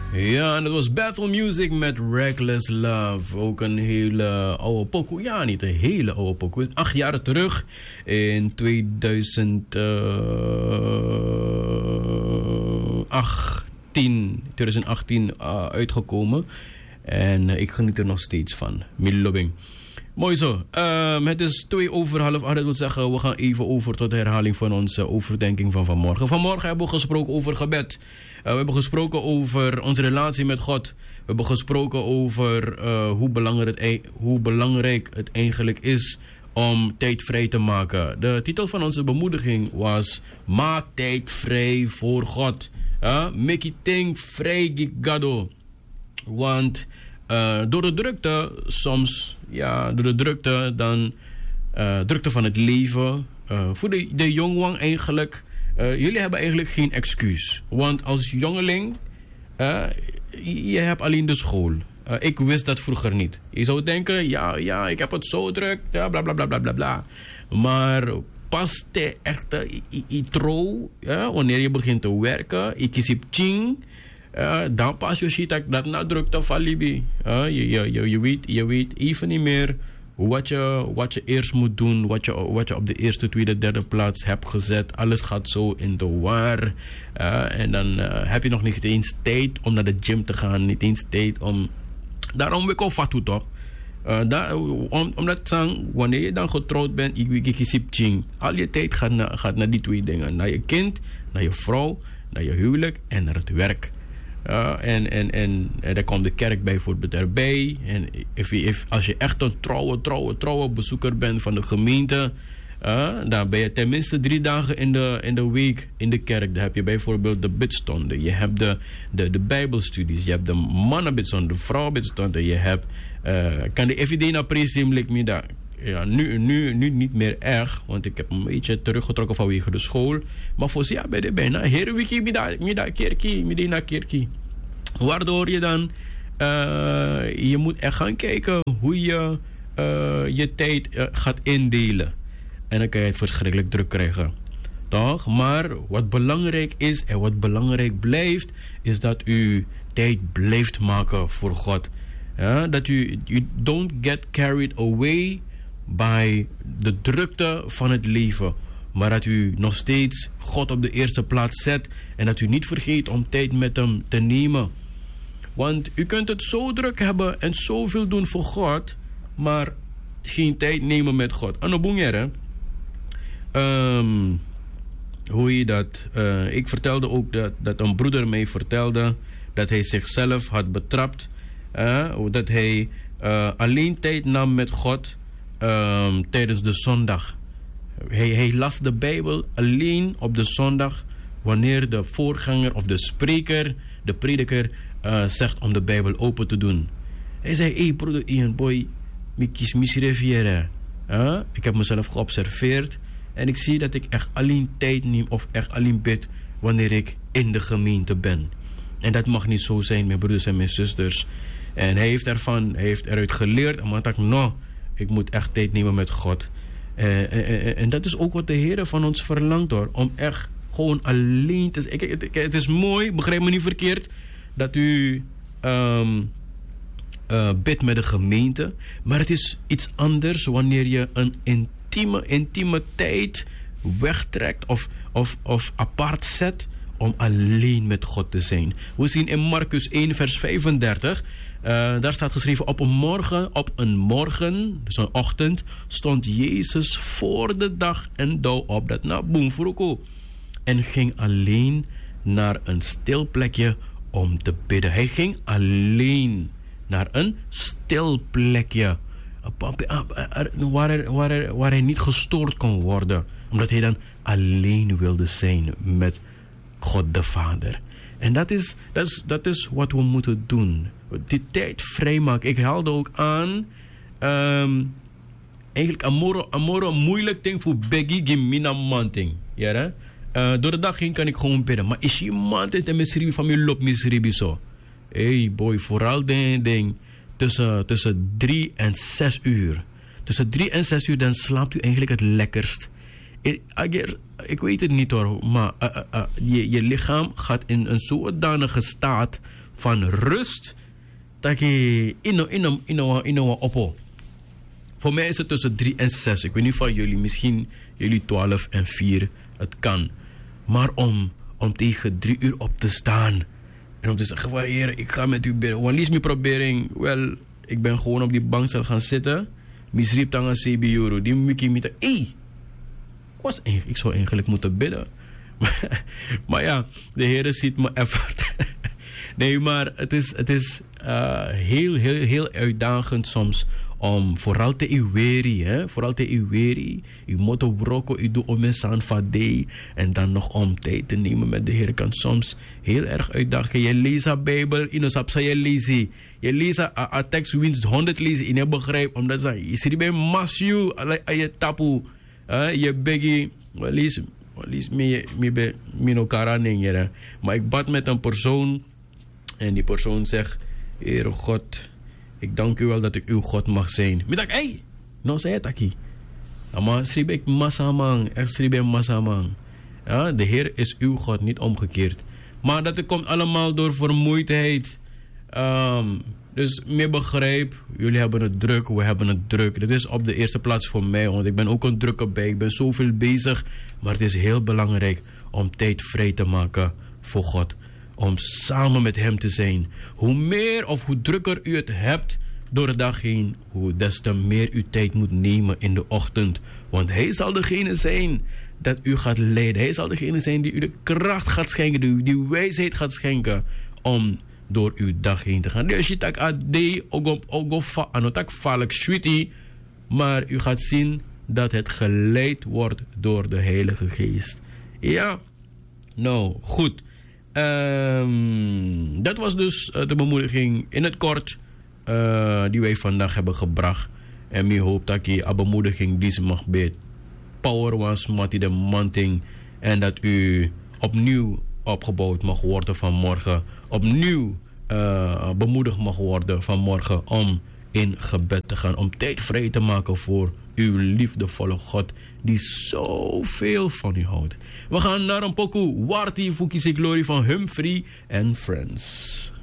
Ja, en dat was Battle Music met Reckless Love. Ook een hele oude pokoe. Ja, niet een hele oude pokoe. 8 jaar terug. In 2018 uitgekomen. En ik geniet er nog steeds van. Millobbing. Mooi zo. Het is 2:30. Dat wil zeggen, we gaan even over tot de herhaling van onze overdenking van vanmorgen. Vanmorgen hebben we gesproken over gebed. We hebben gesproken over onze relatie met God. We hebben gesproken over hoe belangrijk het eigenlijk is om tijd vrij te maken. De titel van onze bemoediging was: maak tijd vrij voor God. Make it think vrij gigado. Want door de drukte soms, drukte van het leven, voor de jongwang eigenlijk, jullie hebben eigenlijk geen excuus. Want als jongeling, je hebt alleen de school. Ik wist dat vroeger niet. Je zou denken, ja, ik heb het zo druk, ja, bla bla bla bla bla bla. Maar pas de echte trouw, wanneer je begint te werken, ik kies op ching. Dan pas je ziet dat na drukte van Libi. Je weet even niet meer wat je eerst moet doen, wat je op de eerste, tweede, derde plaats hebt gezet. Alles gaat zo in de war. En dan heb je nog niet eens tijd om naar de gym te gaan. Niet eens tijd om... Daarom wil ik al fatu toch? Omdat wanneer je dan getrouwd bent, al je tijd gaat naar die twee dingen. Naar je kind, naar je vrouw, naar je huwelijk en naar het werk. En daar komt de kerk bijvoorbeeld erbij. En als je echt een trouwe bezoeker bent van de gemeente, dan ben je tenminste 3 dagen in de week in de kerk. Dan heb je bijvoorbeeld de bidstonden. Je hebt de bijbelstudies. Je hebt de mannenbidstonden, de vrouwenbidstonden. Je hebt... kan de evidena presimlik me daar... Ja, nu niet meer erg, want ik heb een beetje teruggetrokken vanwege de school. Maar voor ja, bij de bijna hele wiki midda kerkie. Waardoor je dan je moet echt gaan kijken hoe je je tijd gaat indelen. En dan kan je het verschrikkelijk druk krijgen. Toch? Maar wat belangrijk is en wat belangrijk blijft, is dat u tijd blijft maken voor God. Dat you don't get carried away bij de drukte van het leven. Maar dat u nog steeds God op de eerste plaats zet. En dat u niet vergeet om tijd met hem te nemen. Want u kunt het zo druk hebben en zoveel doen voor God, maar geen tijd nemen met God. En dan hoe je dat... ik vertelde ook dat een broeder mij vertelde dat hij zichzelf had betrapt. Dat hij alleen tijd nam met God tijdens de zondag. Hij las de Bijbel alleen op de zondag wanneer de voorganger of de spreker, de prediker, zegt om de Bijbel open te doen. Hij zei, hey broeder Ian, boy, ik kies misrevieren. Ik heb mezelf geobserveerd en ik zie dat ik echt alleen tijd neem of echt alleen bid wanneer ik in de gemeente ben. En dat mag niet zo zijn, mijn broeders en mijn zusters. En hij heeft eruit geleerd, maar ik moet echt tijd nemen met God. En dat is ook wat de Heer van ons verlangt hoor. Om echt gewoon alleen te zijn. Het is mooi, begrijp me niet verkeerd, dat u bidt met de gemeente. Maar het is iets anders wanneer je een intieme tijd wegtrekt of apart zet om alleen met God te zijn. We zien in Marcus 1 vers 35... daar staat geschreven, op een morgen, dus een ochtend, stond Jezus voor de dag en douw op dat na boemvroeko. En ging alleen naar een stil plekje om te bidden. Hij ging alleen naar een stil plekje. Waar hij niet gestoord kon worden. Omdat hij dan alleen wilde zijn met God de Vader. En dat is wat we moeten doen. Die tijd vrijmaken. Ik haalde ook aan. Eigenlijk amoro moeilijk ding voor Beggy Gimina Manting. Ja, door de dag heen kan ik gewoon bidden. Maar is je man en misribi van mij loopt misribi zo. Hey boy, vooral ding tussen 3 en 6 uur. Tussen 3 en 6 uur dan slaapt u eigenlijk het lekkerst. Ik weet het niet hoor, maar je lichaam gaat in een zodanige staat van rust. Dat je in oppo. Voor mij is het tussen 3 en 6. Ik weet niet van jullie, misschien jullie 12 en 4. Het kan. Maar om tegen 3 uur op te staan. En om te zeggen van heer, ik ga met u bidden. Want liefst mijn probering, wel, ik ben gewoon op die bankstel gaan zitten. Misriep dan een CB-euro. Die Mickey met ik zou eigenlijk moeten bidden. Maar ja, de Heer ziet me effort. Nee, maar het is heel uitdagend soms om vooral te iweri, hè? Vooral te iweri. U moet op broko, u doet om een saan van day. En dan nog om tijd te nemen met de Heer kan soms heel erg uitdagen. Je leest de Bijbel, je leest. Je leest een tekst winst 100 lezen in je begrijp. Omdat je ziet bij Matthew, je tapu. Je begi, lees me elkaar aan. Maar ik bad met een persoon. En die persoon zegt, Heere God, ik dank u wel dat ik uw God mag zijn. Ik dacht, hey, nou zei het aki. Maar schreef ik massamang, ja, de Heer is uw God, niet omgekeerd. Maar dat komt allemaal door vermoeidheid. Dus meer begrijp, jullie hebben het druk, we hebben het druk. Dit is op de eerste plaats voor mij, want ik ben ook een drukke bij. Ik ben zoveel bezig, maar het is heel belangrijk om tijd vrij te maken voor God. Om samen met hem te zijn. Hoe meer of hoe drukker u het hebt door de dag heen, hoe des te meer u tijd moet nemen in de ochtend. Want hij zal degene zijn dat u gaat leiden. Hij zal degene zijn die u de kracht gaat schenken, die wijsheid gaat schenken om door uw dag heen te gaan. Dus je tak ade anotak valk sweetie, maar u gaat zien dat het geleid wordt door de Heilige Geest. Ja, nou goed. Dat was dus de bemoediging in het kort die wij vandaag hebben gebracht. En ik hoop dat je bemoediging die mag bij power was, Mattie de Manting. En dat u opnieuw opgebouwd mag worden vanmorgen. Opnieuw bemoedigd mag worden vanmorgen om in gebed te gaan. Om tijd vrij te maken voor uw liefdevolle God die zoveel van u houdt. We gaan naar een pokoe. Warti Fukisi Glory van Humphrey and Friends.